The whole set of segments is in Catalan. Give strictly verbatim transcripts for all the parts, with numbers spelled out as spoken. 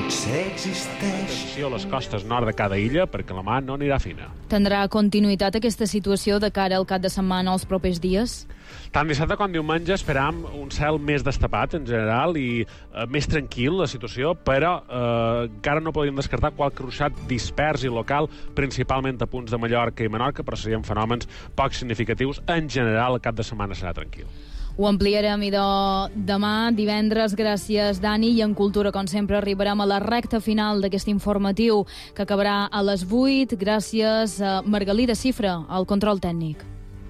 potser existeix. Atenció a les costes nord de cada illa, perquè la mà no anirà fina. Tindrà continuïtat aquesta situació de cara al cap de setmana els propers dies? Tant dissabte com diumenge esperam un cel més destapat en general i eh, més tranquil la situació, però eh, encara no podríem descartar qualque ruixat dispers i local, principalment a punts de Mallorca i Menorca, però serien fenòmens poc significatius. En general, el cap de setmana serà tranquil. Ho ampliarem, idò, demà, divendres. Gràcies, Dani. I en Cultura, com sempre, arribarem a la recta final d'aquest informatiu que acabarà a les vuit. Gràcies a Margalida Cifra, al control tècnic.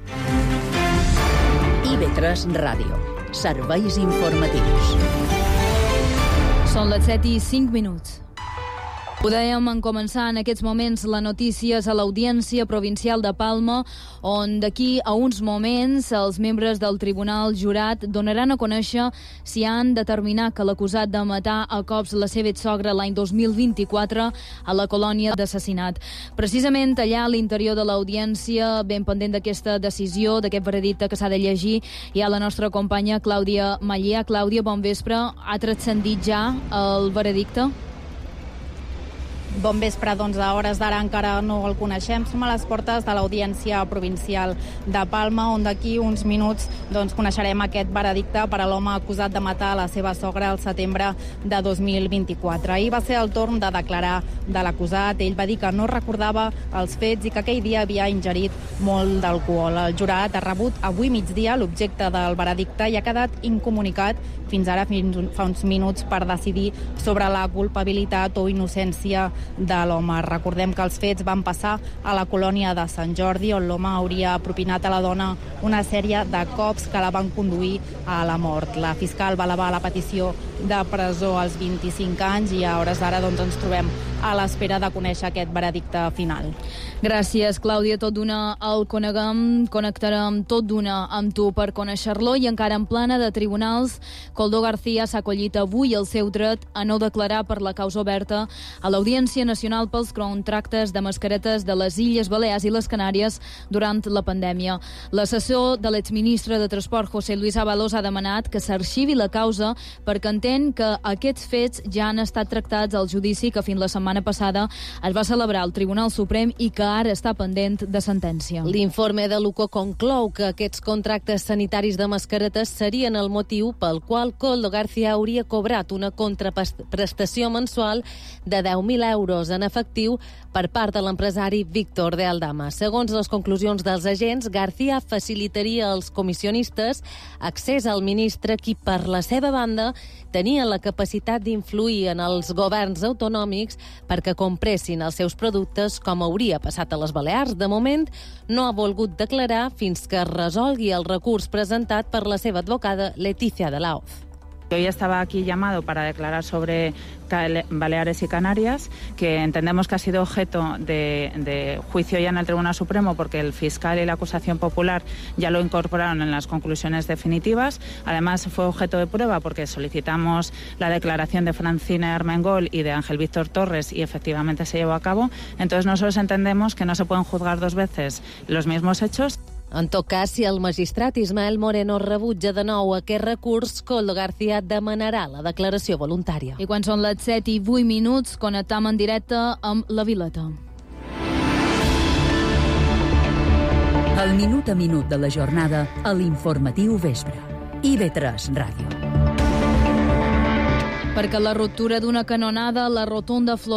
I V tres Ràdio. Serveis informatius. Són les set i cinc minuts. Ho dèiem en començar en aquests moments la notícies a l'Audiència Provincial de Palma, on d'aquí a uns moments els membres del Tribunal Jurat donaran a conèixer si han determinat que l'acusat de matar a cops la seva sogra l'any dos mil vint-i-quatre a la colònia d'assassinat. Precisament allà a l'interior de l'Audiència, ben pendent d'aquesta decisió, d'aquest veredicte que s'ha de llegir, hi ha la nostra companya Clàudia Mallea. Clàudia, bon vespre. Ha transcendit ja el veredicte? Bon vespre, doncs a hores d'ara encara no el coneixem. Som a les portes de l'Audiència Provincial de Palma, on d'aquí uns minuts doncs, coneixerem aquest veredicte per a l'home acusat de matar a la seva sogra al setembre de dos mil vint-i-quatre. Ahir va ser el torn de declarar de l'acusat. Ell va dir que no recordava els fets i que aquell dia havia ingerit molt d'alcohol. El jurat ha rebut avui migdia l'objecte del veredicte i ha quedat incomunicat fins ara, fins fa uns minuts, per decidir sobre la culpabilitat o innocència de l'home. Recordem que els fets van passar a la colònia de Sant Jordi, on l'home hauria propinat a la dona una sèrie de cops que la van conduir a la mort. La fiscal va elevar la petició de presó als vint-i-cinc anys i a hores d'ara doncs, ens trobem a l'espera de conèixer aquest veredicte final. Gràcies, Clàudia. Tot d'una el coneguem, connectarem tot d'una amb tu per conèixer-lo. I encara en plana de tribunals, Koldo García s'ha acollit avui el seu dret a no declarar per la causa oberta a l'Audiència Nacional pels contractes de mascaretes de les Illes Balears i les Canàries durant la pandèmia. L'assessor de l'exministre de Transport, José Luis Ábalos, ha demanat que s'arxivi la causa perquè entén que aquests fets ja han estat tractats al judici que fins la setmana passada es va celebrar al Tribunal Suprem i que ara està pendent de sentència. L'informe de l'U C O conclou que aquests contractes sanitaris de mascaretes serien el motiu pel qual Koldo García hauria cobrat una contraprestació mensual de deu mil euros en efectiu per part de l'empresari Víctor de Aldama. Segons les conclusions dels agents, García facilitaria als comissionistes accés al ministre, qui per la seva banda tenia la capacitat d'influir en els governs autonòmics perquè compressin els seus productes, com hauria passat a les Balears. De moment, no ha volgut declarar fins que resolgui el recurs presentat per la seva advocada Leticia de Laoz. Hoy estaba aquí llamado para declarar sobre Baleares y Canarias, que entendemos que ha sido objeto de, de juicio ya en el Tribunal Supremo porque el fiscal y la acusación popular ya lo incorporaron en las conclusiones definitivas. Además, fue objeto de prueba porque solicitamos la declaración de Francina Armengol y de Ángel Víctor Torres y efectivamente se llevó a cabo. Entonces, nosotros entendemos que no se pueden juzgar dos veces los mismos hechos. En tot cas, si el magistrat Ismael Moreno rebutja de nou aquest recurs, Koldo García demanarà la declaració voluntària. I quan són les set i vuit minuts, connectam en directe amb la Vileta. El minut a minut de la jornada a l'informatiu vespre. I V tres Ràdio. Perquè la ruptura d'una canonada a la rotonda Flor